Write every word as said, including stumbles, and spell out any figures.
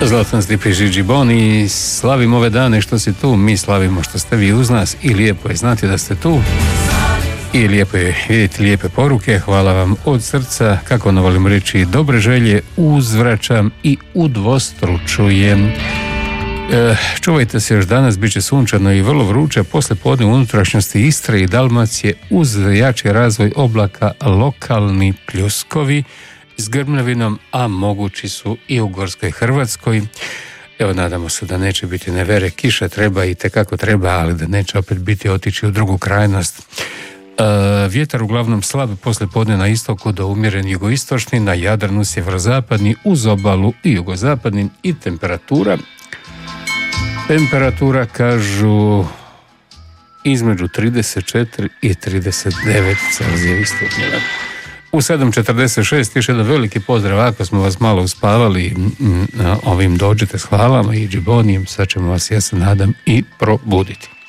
Zlatan Stipić i Džiboni, slavimo ove dane što si tu, mi slavimo što ste vi uz nas i lijepo je znati da ste tu i lijepo je vidjeti lijepe poruke. Hvala vam od srca, kako ono volimo reći, dobre želje uzvraćam i udvostručujem. E, čuvajte se još danas, bit će sunčano i vrlo vruće poslije podne u unutrašnjosti Istre i Dalmacije uz jači razvoj oblaka, lokalni pljuskovi s grmljavinom, a mogući su i u Gorskoj Hrvatskoj. Evo, nadamo se da neće biti nevere, kiša treba i tekako treba, ali da neće opet biti otići u drugu krajnost. E, vjetar uglavnom slab poslije podne na istoku do umjeren jugoistočni, na Jadranu sjeverozapadni, uz obalu i jugozapadni i temperatura. Temperatura, kažu, između trideset četiri i trideset devet Celzijevih stupnjeva. U sedam četrdeset šest još jedan veliki pozdrav, ako smo vas malo uspavali, ovim dođete s hvalama i Džibonijem, sad ćemo vas, ja se nadam, i probuditi.